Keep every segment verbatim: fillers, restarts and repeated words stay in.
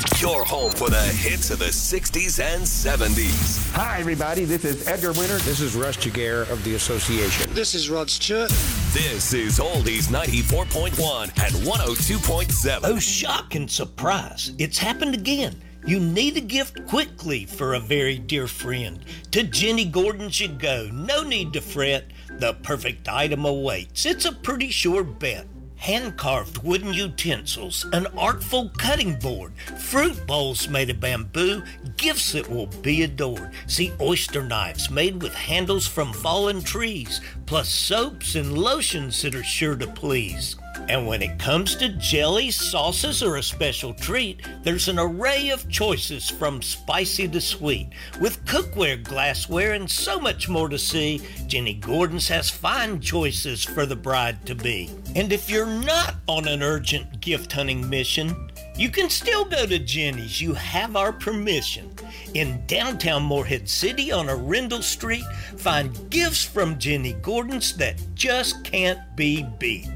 Your home for the hits of the sixties and seventies. Hi, everybody. This is Edgar Winter. This is Russ Jaguar of the Association. This is Rod Stewart. This is Oldies ninety-four point one and one oh two point seven. Oh, shock and surprise. It's happened again. You need a gift quickly for a very dear friend. To Jenny Gordon's you go. No need to fret. The perfect item awaits. It's a pretty sure bet. Hand-carved wooden utensils, an artful cutting board, fruit bowls made of bamboo, gifts that will be adored. See oyster knives made with handles from fallen trees, plus soaps and lotions that are sure to please. And when it comes to jellies, sauces, or a special treat, there's an array of choices from spicy to sweet. With cookware, glassware, and so much more to see, Jenny Gordon's has fine choices for the bride-to-be. And if you're not on an urgent gift-hunting mission, you can still go to Jenny's. You have our permission. In downtown Morehead City on Arundel Street, find gifts from Jenny Gordon's that just can't be beat.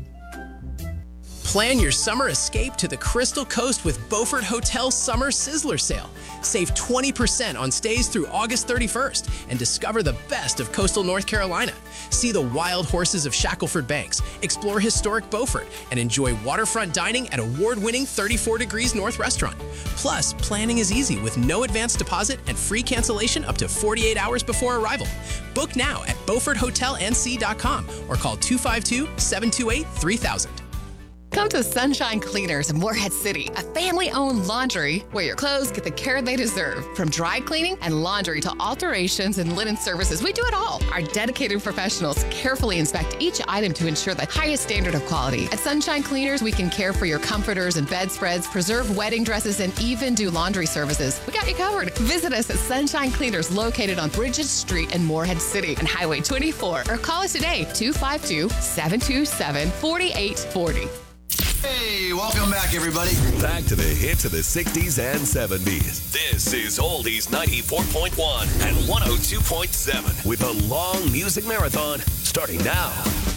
Plan your summer escape to the Crystal Coast with Beaufort Hotel Summer Sizzler Sale. Save twenty percent on stays through August thirty-first and discover the best of coastal North Carolina. See the wild horses of Shackleford Banks, explore historic Beaufort, and enjoy waterfront dining at award-winning thirty-four Degrees North Restaurant. Plus, planning is easy with no advance deposit and free cancellation up to forty-eight hours before arrival. Book now at beaufort hotel n c dot com or call two five two, seven two eight, three thousand. Come to Sunshine Cleaners in Morehead City, a family-owned laundry where your clothes get the care they deserve. From dry cleaning and laundry to alterations and linen services, we do it all. Our dedicated professionals carefully inspect each item to ensure the highest standard of quality. At Sunshine Cleaners, we can care for your comforters and bedspreads, preserve wedding dresses, and even do laundry services. We got you covered. Visit us at Sunshine Cleaners located on Bridges Street in Morehead City and Highway twenty-four, or call us today, two five two, seven two seven, four eight four zero. Hey, welcome back, everybody. Back to the hits of the sixties and seventies. This is Oldies ninety-four point one and one oh two point seven with a long music marathon starting now.